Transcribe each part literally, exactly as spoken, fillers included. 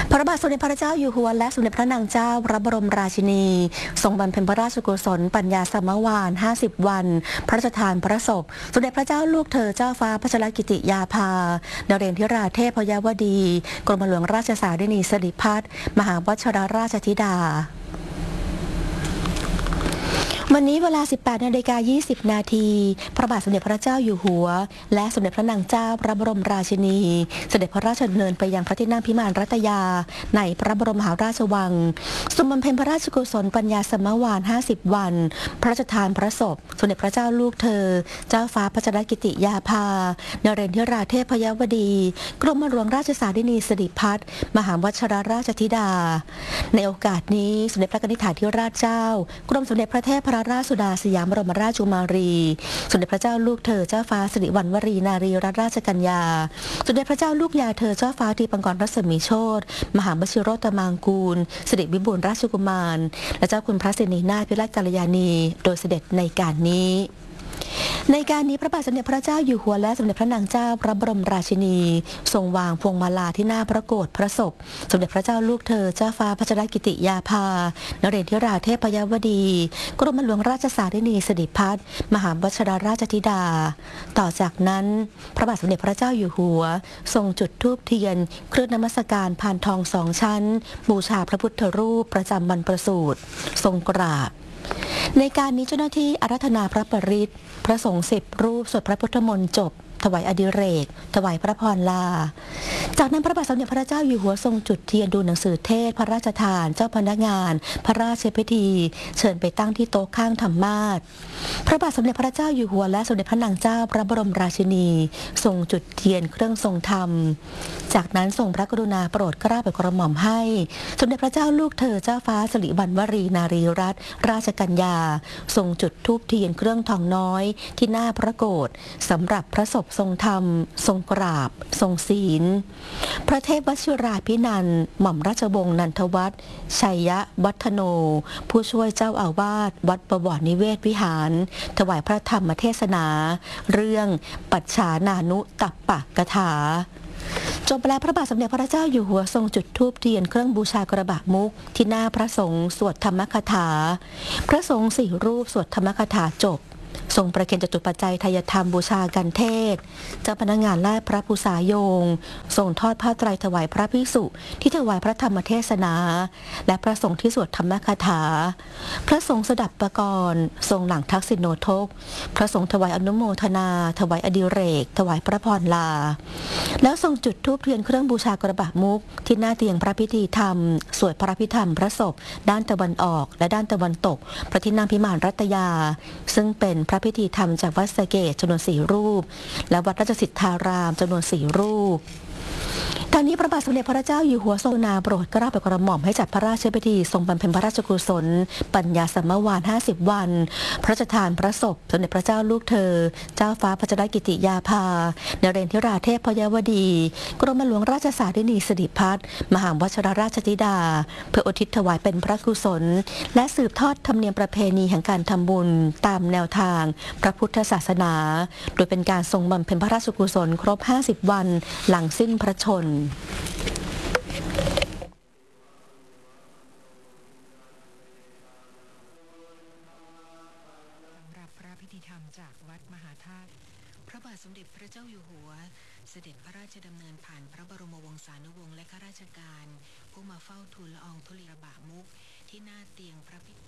พระบาทสมเด็จพระเจ้าอยู่หัวและสมเด็จพระนางเจ้าพระบรมราชินีทรงบำเพ็ญพระราชกุศลปัญญาสมวานห้าสิบวันพระราชทานพระศพสมเด็จพระเจ้าลูกเธอเจ้าฟ้าพัชรกิติยาภานเรนทิราเทพยาวดีกรมหลวงราชสารินีสิริพัฒน์มหาวชรราชธิดาวันนี้เวลา สิบแปดนาฬิกายี่สิบนาทีพระบาทสมเด็จพระเจ้าอยู่หัวและสมเด็จพระนางเจ้าพระบรมราชินีเสด็จพระราชดำเนินไปยังพระที่นั่งพิมานรัตยาในพระบรมมหาราชวังทรงบำเพ็ญพระราชกุศลปัญญาสมวานห้าสิบวันพระราชทานพระศพสมเด็จพระเจ้าลูกเธอเจ้าฟ้าพัชรกิติยาภานเรนทิราเทพยาวดีกรมหลวงราชสารินีสิริพัฒน์มหาวชรราชธิดาในโอกาสนี้สมเด็จพระนิธิธิราชเจ้ากรมสมเด็จพระเทพพระราชสุดาสยามบรมราชกุมารีสมเด็จพระเจ้าลูกเธอเจ้าฟ้าสิริวัณวรีนารีรัตนราชกัญญาสมเด็จพระเจ้าลูกยาเธอเจ้าฟ้าทีปังกรรัศมีโชติมหาวชิโรตมังกูลสิริวิบูลย์ราชกุมารและเจ้าคุณพระสินีนาถพิราชกัลยาณีโดยเสด็จในการนี้ในการนี้พระบาทสมเด็จพระเจ้าอยู่หัวและสมเด็จพระนางเจ้าพระบรมราชินีทรงวางพวงมาลาที่หน้าพระโกฐพระศพสมเด็จพระเจ้าลูกเธอเจ้าฟ้าพัชรกิติยาภานเรนทิราเทพยาวดีกรมหลวงราชสารินีสิริพัฒน์มหาวชรราชธิดาต่อจากนั้นพระบาทสมเด็จพระเจ้าอยู่หัวทรงจุดธูปเทียนเครื่องนมัสการพานทองสองชั้นบูชาพระพุทธรูปประจำวันประสูติทรงกราบในการนี้เจ้าหน้าที่อาราธนาพระปริตรพระสงฆ์สิบรูปสวดพระพุทธมนต์จบถวายอดิเรกถวายพระพรลาจากนั้นพระบาทสมเด็จพระเจ้าอยู่หัวทรงจุดเทียนดูหนังสือเทศพระราชทานเจ้าพนักงานพระราชพิธีเชิญไปตั้งที่โต๊ะข้างธรรมาสน์พระบาทสมเด็จพระเจ้าอยู่หัวและสมเด็จพระนางเจ้าพระบรมราชินีทรงจุดเทียนเครื่องทรงธรรมจากนั้นทรงพระกรุณาโปรดเกล้าโปรดกระหม่อมให้สมเด็จพระเจ้าลูกเธอเจ้าฟ้าสิริวัณวรีนารีรัตนราชกัญญาทรงจุดธูปเทียนเครื่องทองน้อยที่หน้าพระโกฐสำหรับพระศพทรงธรรมทรงกราบทรงศีลพระเทพวชิราภินันท์หม่อมราชวงศ์นันทวัฒน์ชัยยวัฒโนผู้ช่วยเจ้าอาวาสวัดบวรนิเวศวิหารถวายพระธรรมเทศนาเรื่องปัจฉานานุตัปปกถาจบแล้วพระบาทสมเด็จพระเจ้าอยู่หัวทรงจุดธูปเทียนเครื่องบูชากระบะมุกที่หน้าพระสงฆ์สวดธรรมคถาพระสงฆ์สี่รูปสวดธรรมคถาจบทรงประเคนจตุปัจจัยทายธรรมบูชากันเทศเจ้าพนักงานและพระภูษาโยงทรงทอดผ้าไตรถวายพระภิกษุที่ถวายพระธรรมเทศนาและพระสงฆ์ที่สวดธรรมคถาพระสงฆ์สดับประกรณ์ทรงหลังทักษิณโนทกพระสงฆ์ถวายอนุโมทนาถวายอดิเรกถวายพระพรลาแล้วทรงจุดธูปเทียนเครื่องบูชากระบะมุกที่หน้าเตียงพระพิธีธรรมสวดพระพิธรรมพระศพด้านตะวันออกและด้านตะวันตกพระที่นั่งพิมานรัตยาซึ่งเป็นพระพิธีธรรมจากวัดสะเกษจำนวนสี่รูปและวัดราชสิทธารามจำนวนสี่รูปทางนี้พระบาทสมเด็จพระเจ้าอยู่หัวทรงนาโปรดเกล้าโปรดกระหม่อมให้จัดพระราชพิธีทรงบำเพ็ญพระราชกุศลปัญญาสมวานห้าสิบวันพระราชทานพระศพสมเด็จพระเจ้าลูกเธอเจ้าฟ้าพัชรกิติยาภานเรนทิราเทพยาวดีกรมหลวงราชสารินีสิริพัฒน์มหาวชรราชธิดาเพื่ออุทิศถวายเป็นพระกุศลและสืบทอดธรรมเนียมประเพณีแห่งการทำบุญตามแนวทางพระพุทธศาสนาโดยเป็นการทรงบำเพ็ญพระราชกุศลครบห้าสิบวันหลังสิ้นพระชนจากวัดมหาธาตุพระบาทสมเด็จพระเจ้าอยู่หัวเสด็จพระราชดำเนินผ่านพระบรมวงศานุวงศ์และข้าราชการผู้มาเฝ้าทูลละอองธุลีกระบะมุกที่หน้าเตียงพระพิ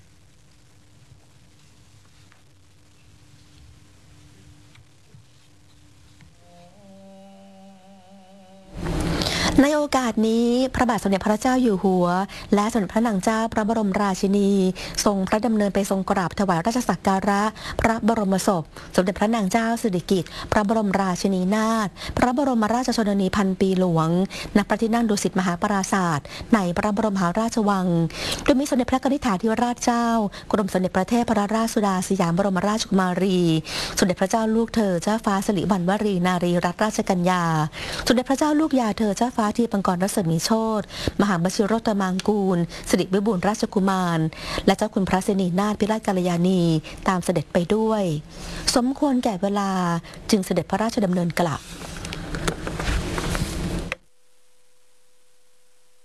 ในโอกาสนี้พระบาทสมเด็จพระเจ้าอยู่หัวและสมเด็จพระนางเจ้าพระบรมราชินีทรงพระดำเนินไปทรงกราบถวายราชสักการะพระบรมศพสมเด็จพระนางเจ้าสิริกิติ์พระบรมราชินีนาถพระบรมราชชนนีพันปีหลวงณพระที่นั่งดุสิตมหาปราสาทในพระบรมมหาราชวังโดยมีสมเด็จพระนิธิธิราชเจ้ากรมสมเด็จพระเทพรัตนราชสุดาสยามบรมราชกุมารีสมเด็จพระเจ้าลูกเธอเจ้าฟ้าสิริวัณวรีนารีรัตนราชกัญญาสมเด็จพระเจ้าลูกยาเธอเจ้าฟ้าทีปังกรรัศมีโชติมหาวชิโรตมังกูลสิริวิบูลย์ราชกุมารและเจ้าคุณพระสินีนาถพิราชกัลยาณีตามเสด็จไปด้วยสมควรแก่เวลาจึงเสด็จพระราชดำเนินกลับ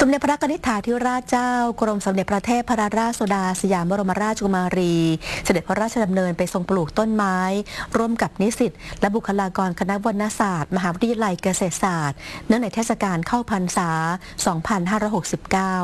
มเด็จพระกนิษฐาธิราชเจ้ากรมสมเด็จพระเทพรัตนราชสุดาสยามบรมราชกุมารีเสด็จพระราชดำเนินไปทรงปลูกต้นไม้ร่วมกับนิสิตและบุคลากรคณะวรรณศาสตร์มหาวิทยาลัยเกษตรศาสตร์เนื่องในเทศกาลเข้าพรรษา สองพันห้าร้อยหกสิบเก้า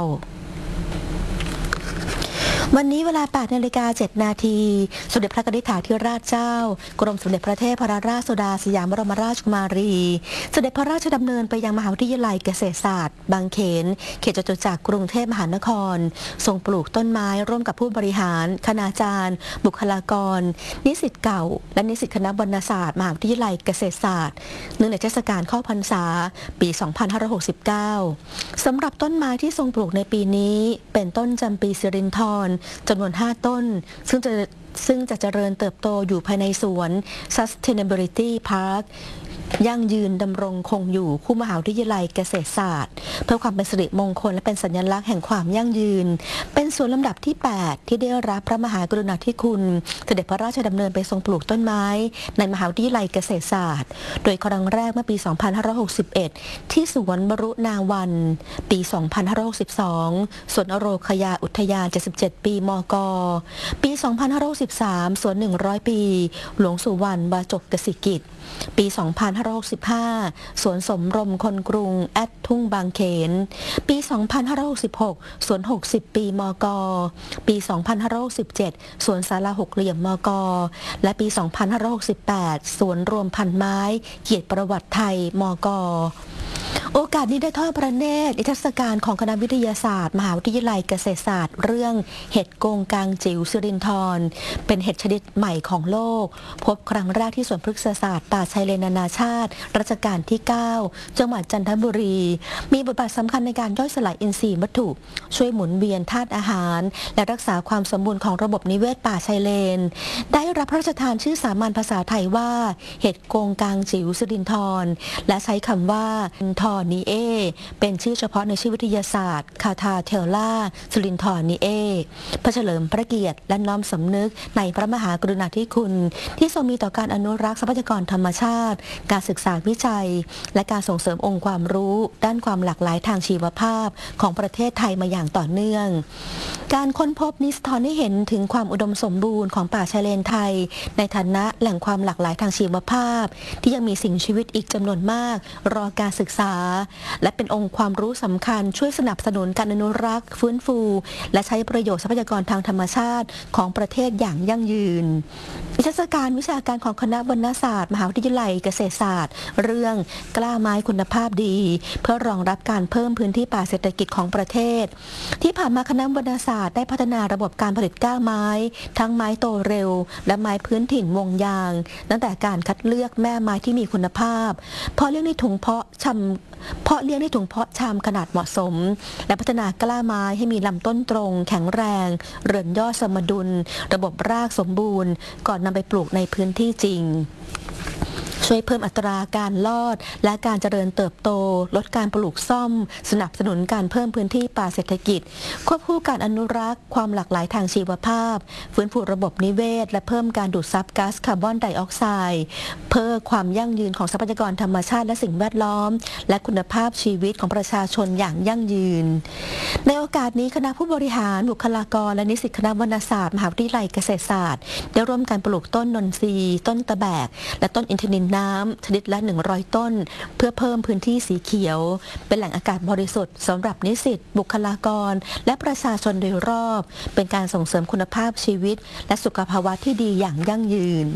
วันนี้เวลา แปดนาฬิกาเจ็ดนาทีสมเด็จพระกนิษฐาธิราชเจ้ากรมสมเด็จพระเทพรัตนราชสุดาสยามบรมราชกุมารีเสด็จพระราชดำเนินไปยังมหาวิทยาลัยเกษตรศาสตร์บางเขนเขตจตุจักรกรุงเทพมหานครทรงปลูกต้นไม้ร่วมกับผู้บริหารคณาจารย์ บุคลากร นิสิตเก่าและนิสิตคณะวรรณศาสตร์มหาวิทยาลัยเกษตรศาสตร์เนื่องในเทศกาลเข้าพรรษาปี สองพันห้าร้อยหกสิบเก้า สำหรับต้นไม้ที่ทรงปลูกในปีนี้เป็นต้นจำปีสิรินธรจำนวนห้าต้นซึ่งจะซึ่งจะเจริญเติบโตอยู่ภายในสวน Sustainability Park ยั่งยืนดำรงคงอยู่คู่มหาวิทยาลัยเกษตรศาสตร์เพื่อความเป็นสิริมงคลและเป็นสัญลักษณ์แห่งความยั่งยืนเป็นสวนลำดับที่ แปด ที่ได้รับพระมหากรุณาธิคุณเสด็จพระราชดำเนินไปทรงปลูกต้นไม้ในมหาวิทยาลัยเกษตรศาสตร์โดยครั้งแรกเมื่อปี สองพันห้าร้อยหกสิบเอ็ด ที่สวนบรุนาวันปี สองพันห้าร้อยหกสิบสอง สวนอโรคยาอุทยานเจ็ดสิบเจ็ดปีมก.ปี สองพันห้าร้อยหกสิบสาม สวนหนึ่งร้อยปีหลวงสุวรรณบาจกกสิกิจปี สองพันห้าร้อยหกสิบห้า สวนสมรมคนกรุงแอดทุ่งบางเขนปี สองพันห้าร้อยหกสิบหก สวนหกสิบปีมก.ปี สองพันห้าร้อยหกสิบเจ็ด สวนศาลาหกเหลี่ยมมก.และปี สองพันห้าร้อยหกสิบแปด สวนรวมพันไม้เกียรติประวัติไทยมก.โอกาสนี้ได้ทอดพระเนตรนิทรรศการของคณะวิทยาศาสตร์มหาวิทยาลัยเกษตรศาสตร์เรื่องเห็ดโกงกางจิ๋วสิรินธรเป็นเห็ดชนิดใหม่ของโลกพบครั้งแรกที่สวนพฤกษศาสตร์ป่าชายเลนนานาชาติรัชกาลที่ เก้า จังหวัดจันทบุรีมีบทบาทสำคัญในการย่อยสลายอินทรีย์วัตถุช่วยหมุนเวียนธาตุอาหารและรักษาความสมบูรณ์ของระบบนิเวศป่าชายเลนได้รับพระราชทานชื่อสามัญภาษาไทยว่าเห็ดโกงกางจิ๋วสิรินธรและใช้คำว่าทอนีเอเป็นชื่อเฉพาะในชื่อวิทยาศาสตร์คาทาเทลล่าสิรินธรนีเอเพื่อเฉลิมพระเกียรติและน้อมสำนึกในพระมหากรุณาธิคุณที่ทรงมีต่อการอนุรักษ์ทรัพยากรธรรมชาติการศึกษาวิจัยและการส่งเสริมองค์ความรู้ด้านความหลากหลายทางชีวภาพของประเทศไทยมาอย่างต่อเนื่องการค้นพบนี้สะท้อนให้เห็นถึงความอุดมสมบูรณ์ของป่าชายเลนไทยในฐานะแหล่งความหลากหลายทางชีวภาพที่ยังมีสิ่งชีวิตอีกจำนวนมากรอการศึกษาและเป็นองค์ความรู้สำคัญช่วยสนับสนุนการอนุรักษ์ฟื้นฟูและใช้ประโยชน์ทรัพยากรทางธรรมชาติของประเทศอย่างยั่งยืนนิทรรศการวิชาการของคณะวรรณศาสตร์มหาวิทยาลัยเกษตรศาสตร์เรื่องกล้าไม้คุณภาพดีเพื่อรองรับการเพิ่มพื้นที่ป่าเศรษฐกิจของประเทศที่ผ่านมาคณะวรรณศาสตร์ได้พัฒนาระบบการผลิตกล้าไม้ทั้งไม้โตเร็วและไม้พื้นถิ่นวงยางตั้งแต่การคัดเลือกแม่ไม้ที่มีคุณภาพเพาะเลี้ยงในถุงเพาะชำเพาะเลี้ยงในถุงเพาะชำขนาดเหมาะสมและพัฒนากล้าไม้ให้มีลำต้นตรงแข็งแรงเรือนยอดสมดุลระบบรากสมบูรณ์ก่อนนำไปปลูกในพื้นที่จริงช่วยเพิ่มอัตราการรอดและการเจริญเติบโตลดการปลูกซ่อมสนับสนุนการเพิ่มพื้นที่ป่าเศรษฐกิจควบคู่การอนุรักษ์ความหลากหลายทางชีวภาพฟื้นฟูระบบนิเวศและเพิ่มการดูดซับก๊าซคาร์บอนไดออกไซด์เพื่อความยั่งยืนของทรัพยากรธรรมชาติและสิ่งแวดล้อมและคุณภาพชีวิตของประชาชนอย่างยั่งยืนในโอกาสนี้คณะผู้บริหารบุคลากรและนิสิตคณะวรรณศาสตร์มหาวิทยาลัยเกษตรศาสตร์ได้ร่วมกันปลูกต้นนนทรีต้นตะแบกและต้นอินทนิลน้ำชนิดละหนึ่งร้อยต้นเพื่อเพิ่มพื้นที่สีเขียวเป็นแหล่งอากาศบริสุทธิ์สำหรับนิสิตบุคลากรและประชาชนโดยรอบเป็นการส่งเสริมคุณภาพชีวิตและสุขภาวะที่ดีอย่างยั่งยืน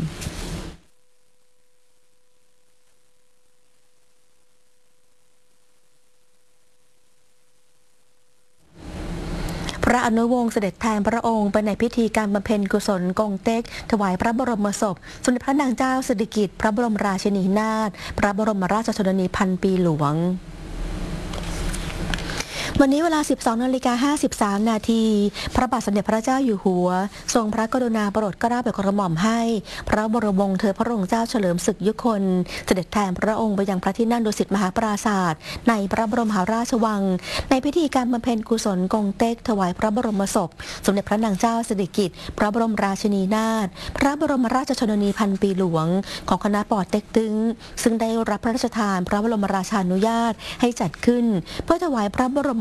พระอนุวงศ์เสด็จแทนพระองค์ไปในพิธีการบำเพ็ญกุศลกงเต็กถวายพระบรมศพสมเด็จพระนางเจ้าสิริกิติ์พระบรมราชินีนาถพระบรมราชชนนีพันปีหลวงวันนี้เวลา สิบสองนาฬิกาห้าสิบสามนาทีพระบาทสมเด็จพระเจ้าอยู่หัวทรงพระกรุณาโปรดเกล้าโปรดกระหม่อมให้พระบรมวงศ์เธอพระองค์เจ้าเฉลิมศึกยุคลเสด็จแทนพระองค์ไปยังพระที่นั่งดุสิตมหาปราศาสตร์ในพระบรมมหาราชวังในพิธีการบำเพ็ญกุศลกงเต็กถวายพระบรมศพสมเด็จพระนางเจ้าสิริกิติ์พระบรมราชินีนาถพระบรมราชชนนีพันปีหลวงของคณะปอเต็กตึงซึ่งได้รับพระราชทานพระบรมราชานุญาตให้จัดขึ้นเพื่อถวายพระบรม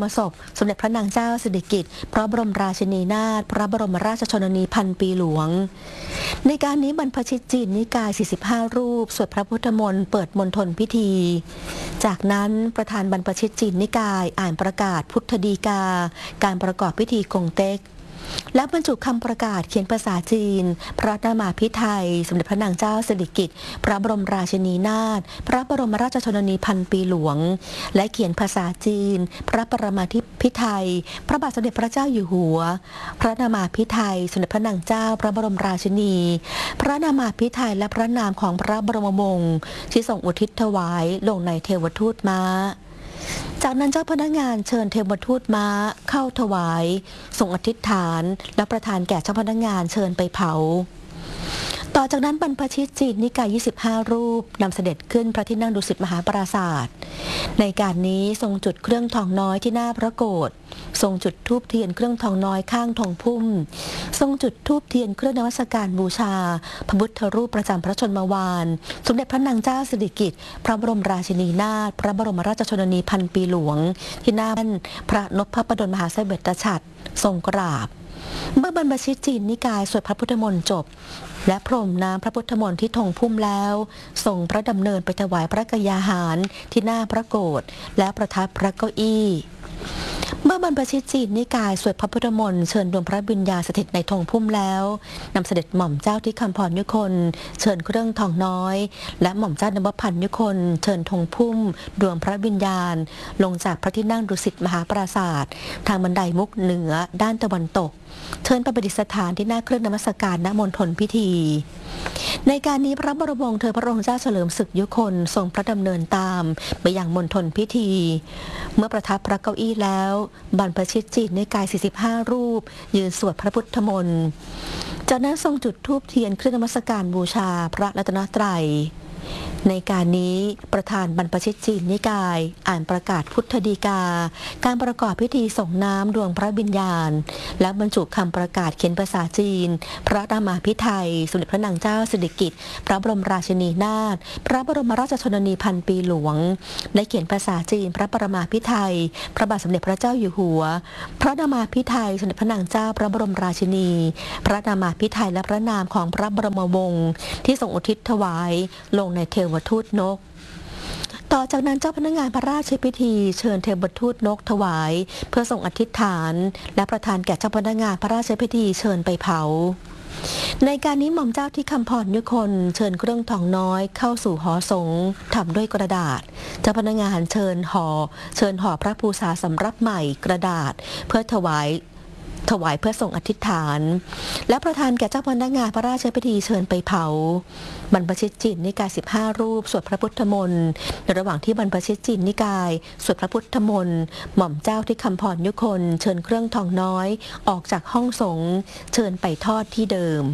ศพสมเด็จพระนางเจ้าสิริกิติ์พระบรมราชินีนาถพระบรมราชชนนีพันปีหลวงในการนี้บรรพชิตจีนนิกายสี่สิบห้ารูปสวดพระพุทธมนต์เปิดมณฑลพิธีจากนั้นประธานบรรพชิตจีนนิกายอ่านประกาศพุทธดีกาการประกอบพิธีกงเต็กและบรรจุคำประกาศเขียนภาษาจีนพระนามาภิไธยสมเด็จพระนางเจ้าสิริกิติ์พระบรมราชินีนาถพระบรมราชชนนีพันปีหลวงและเขียนภาษาจีนพระปรมาภิไธยพระบาทสมเด็จพระเจ้าอยู่หัวพระนามาภิไธยสมเด็จพระนางเจ้าพระบรมราชินีพระนามาภิไธยและพระนามของพระบรมวงศ์ที่ทรงอุทิศถวายลงในเทวทูตม้าจากนั้นเจ้าพนักงานเชิญเทวทูตม้าเข้าถวายส่งอธิษฐานและประทานแก่เจ้าพนักงานเชิญไปเผาต่อจากนั้นบรรพชิตจีนนิกายยี่สิบห้ารูปนำเสด็จขึ้นพระที่นั่งดุสิตมหาปราสาทในการนี้ทรงจุดเครื่องทองน้อยที่หน้าพระโกฐทรงจุดธูปเทียนเครื่องทองน้อยข้างธงพุ่มทรงจุดธูปเทียนเครื่องนมัสการบูชาพระพุทธรูปประจำพระชนมวานสมเด็จพระนางเจ้าสิริกิติ์พระบรมราชินีนาถพระบรมราชชนนีพันปีหลวงที่หน้าพระนพพระดลมหาเสด็จฉัตรทรงกราบเมื่อบรรพชิตจีนนิกายสวดพระพุทธมนต์จบและพรมน้ำพระพุทธมนต์ที่ธงพุ่มแล้วทรงพระดำเนินไปถวายพระกยาหารที่หน้าพระโกฐและประทับพระเก้าอี้เมื่อบรรพชิตจีนนิกายสวดพระพุทธมนต์เชิญดวงพระวิญญาณสถิตในธงพุ่มแล้วนำเสด็จหม่อมเจ้าที่คำพรยุคนเชิญเครื่องทองน้อยและหม่อมเจ้านวพันธ์ยุคนเชิญธงพุ่มดวงพระวิญญาณลงจากพระที่นั่งดุสิตมหาปราสาททางบันไดมุกเหนือด้านตะวันตกเชิญไปประดิษฐานที่หน้าเครื่องนมัสการณมณฑลพิธีในการนี้พระบรมวงศ์เธอพระองค์เจ้าเฉลิมศึกยุคนทรงพระดำเนินตามไปยังมณฑลพิธีเมื่อประทับพระเก้าอี้แล้วบรรพชิตจีนนิกายสี่สิบห้ารูปยืนสวดพระพุทธมนต์จากนั้นทรงจุดธูปเทียนเครื่องนมัสการบูชาพระรัตนตรัยในการนี้ประธานบรรพชิตจีนนิกายอ่านประกาศพุทธดีกาการประกอบพิธีส่งน้ำดวงพระวิญญาณและบรรจุคำประกาศเขียนภาษาจีนพระนามาภิไธยสมเด็จพระนางเจ้าสิริกิติ์พระบรมราชินีนาถพระบรมราชชนนีพันปีหลวงและเขียนภาษาจีนพระปรมาภิไธยพระบาทสมเด็จพระเจ้าอยู่หัวพระนามาภิไธยสมเด็จพระนางเจ้าพระบรมราชินีพระนามาภิไธยและพระนามของพระบรมวงศ์ที่ทรงอุทิศถวายลงในเทวทูตนกต่อจากนั้นเจ้าพนักงานพระราชพิธีเชิญเทวทูตนกถวายเพื่อส่งอธิษฐานและประทานแก่เจ้าพนักงานพระราชพิธีเชิญไปเผาในการนี้หม่อมเจ้าที่คำพรยุคนเชิญเครื่องทองน้อยเข้าสู่หอสงฆ์ทำด้วยกระดาษเจ้าพนักงานเชิญห่อเชิญห่อพระภูษาสำรับใหม่กระดาษเพื่อถวายถวายเพื่อส่งอธิษฐานและประทานแก่เจ้าพนักงานพระราชพิธีเชิญไปเผาบรรพชิตจีนนิกายสิบห้ารูปสวดพระพุทธมนต์ในระหว่างที่บรรพชิตจีนนิกายสวดพระพุทธมนต์หม่อมเจ้าที่คำพรยุคนเชิญเครื่องทองน้อยออกจากห้องสงฆ์เชิญไปทอดที่เดิม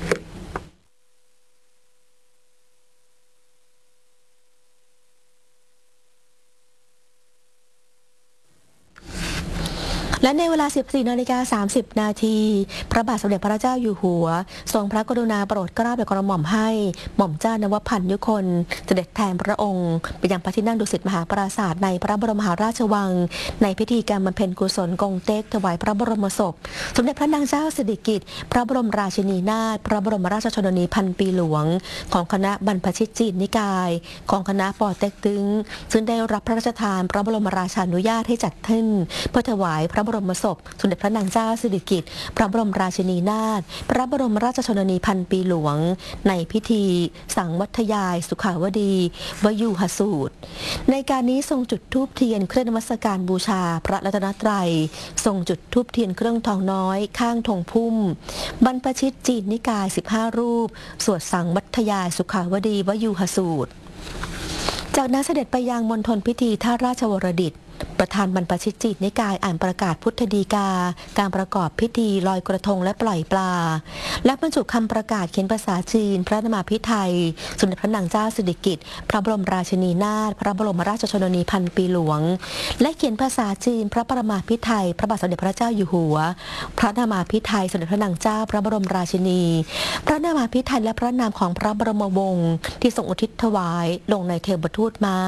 และในเวลา สิบสี่นาฬิกาสามสิบนาทีพระบาทสมเด็จพระเจ้าอยู่หัวทรงพระกรุณาโปรดเกล้าโปรดกระหม่อมให้หม่อมเจ้านวพันธ์ยุคนเสด็จแทนพระองค์ไปยังพระที่นั่งดุสิตมหาปราสาทในพระบรมมหาราชวังในพิธีการบำเพ็ญกุศลกงเต็กถวายพระบรมศพสมเด็จพระนางเจ้าสิริกิติ์พระบรมราชินีนาถพระบรมราชชนนีพันปีหลวงของคณะบรรพชิตจีนนิกายของคณะปอเต็กตึงซึ่งได้รับพระราชทานพระบรมราชานุญาตให้จัดขึ้นเพื่อถวายพระบรมศพสมเด็จพระนางเจ้าสิริกิติ์พระบรมราชินีนาถพระบรมราชชนนีพันปีหลวงในพิธีสังวัทยายสุขาวดีวยูหสูตรในการนี้ทรงจุดธูปเทียนเครื่องนมัสการบูชาพระรัตนตรัยทรงจุดธูปเทียนเครื่องทองน้อยข้างธงพุ่มบรรพชิตจีนนิกายสิบห้ารูปสวดสังวัทยายสุขาวดีวยูหสูตรจากนั้นเสด็จไปยังมณฑลพิธีท่าราชวรดิตประธานบรรพชิตจีนนิกายอ่านประกาศพุทธดีกาการประกอบพิธีลอยกระทงและปล่อยปลาและบรรจุคำประกาศเขียนภาษาจีนพระนามาภิไธยสมเด็จพระนางเจ้าสิริกิติ์พระบรมราชินีนาถพระบรมราชชนนีพันปีหลวงและเขียนภาษาจีนพระปรมาภิไธยพระบาทสมเด็จพระเจ้าอยู่หัวพระนามาภิไธยสมเด็จพระนางเจ้าพระบรมราชินีพระนามาภิไธยและพระนามของพระบรมวงศ์ที่ทรงอุทิศถวายลงในเทวทูตม้า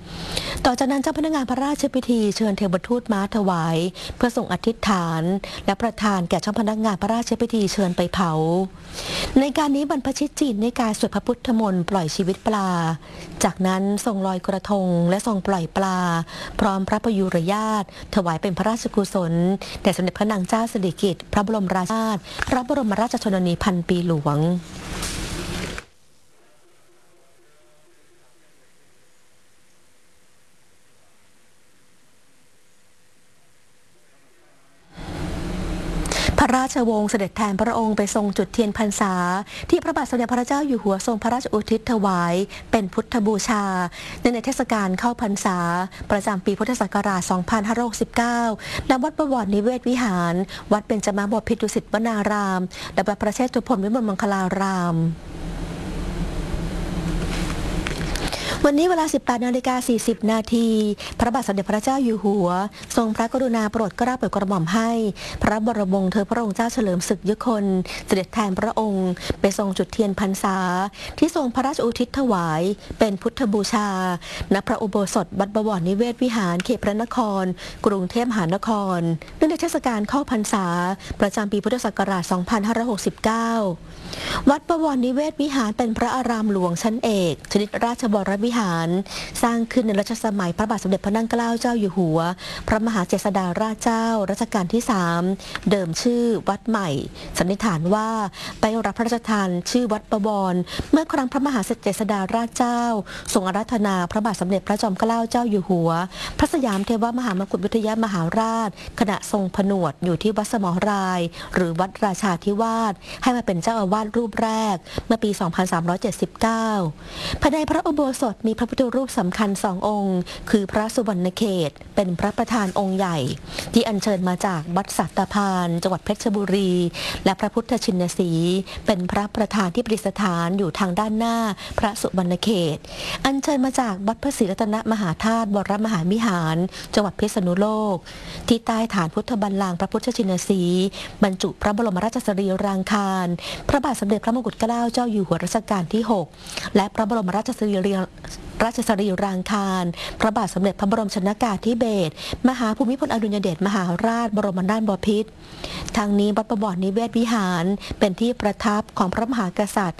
ต่อจากนั้นเจ้าพนักงานพระราชพิธีเชิญเทวทูตม้าถวายเพื่อส่งอธิษฐานและประทานแก่เจ้าพนักงานพระราชพิธีเชิญไปเผาในการนี้บรรพชิตจีนในการสวดพระพุทธมนต์ปล่อยชีวิตปลาจากนั้นทรงลอยกระทงและทรงปล่อยปลาพร้อมพระประยุรญาติถวายเป็นพระราชกุศลแด่สมเด็จพระนางเจ้าสิริกิติ์พระบรมราชินีพระบรมราชชนนีพันปีหลวงพระราชวงศ์เสด็จแทนพระองค์ไปทรงจุดเทียนพรรษาที่พระบาทสมเด็จพระเจ้าอยู่หัวทรงพระราชอุทิศถวายเป็นพุทธบูชาในในเทศกาลเข้าพรรษาประจำปีพุทธศักราช สองพันห้าร้อยหกสิบเก้า ณ วัดบวรนิเวศวิหารวัดเบญจมาบพิตรดุสิตวนารามและวัดพระเชตุพนวิมลมังคลารามวันนี้เวลา สิบแปดนาฬิกาสี่สิบ นาทีพระบาทสมเด็จพระเจ้าอยู่หัวทรงพระกรุณาโปรดเกล้าโปรดกระหม่อมให้พระบรมวงศ์เธอพระองค์เจ้าเฉลิมศึกยุคนเสด็จแทนพระองค์ไปทรงจุดเทียนพรรษาที่ทรงพระราชอุทิศถวายเป็นพุทธบูชาณพระอุโบสถวัดบวรนิเวศวิหารเขตพระนครกรุงเทพมหานครเนื่องในเทศกาลเข้าพรรษาประจำปีพุทธศักราช สองพันห้าร้อยหกสิบเก้า วัดบวรนิเวศวิหารเป็นพระอารามหลวงชั้นเอกชนิดราชบรวิหารสร้างขึ้นในรัชสมัยพระบาทสมเด็จพระนั่งเกล้าเจ้าอยู่หัวพระมหาเจษฎาราชเจ้ารัชกาลที่สามเดิมชื่อวัดใหม่สันนิษฐานว่าไปรับพระราชทานชื่อวัดบวรเมื่อครั้งพระมหาเจษฎาราชเจ้าทรงอาราธนาพระบาทสมเด็จพระจอมเกล้าเจ้าอยู่หัวพระสยามเทวมหามกุฏวิทยามหาราชขณะทรงผนวดอยู่ที่วัดสมราย หรือวัดราชาธิวาสให้มาเป็นเจ้าอาวาสรูปแรกเมื่อปี สองพันสามร้อยเจ็ดสิบเก้า ภายในพระอุโบสถมีพระพุทธรูปสำคัญสององค์คือพระสุวรรณเขตเป็นพระประธานองค์ใหญ่ที่อัญเชิญมาจากวัดสัตตพานจังหวัดเพชรบุรีและพระพุทธชินสีเป็นพระประธานที่ประดิษฐานอยู่ทางด้านหน้าพระสุวรรณเขตอัญเชิญมาจากวัดพระศรีรัตนมหาธาตุวรมหาวิหารจังหวัดพิษณุโลกที่ใต้ฐานพุทธบัลลังก์พระพุทธชินสีบรรจุพระบรมราชสรีรางคารพระบาทสมเด็จพระมงกุฎเกล้าเจ้าอยู่หัวรัชกาลที่หกและพระบรมราชสรีราชสรีรางคารพระบาทสมเด็จพระบรมชนกาธิเบศรมหาภูมิพลอดุลยเดชมหาราชบรมนาถบพิตรทางนี้วัดบวรนิเวศวิหารเป็นที่ประทับของพระมหากษัตริย์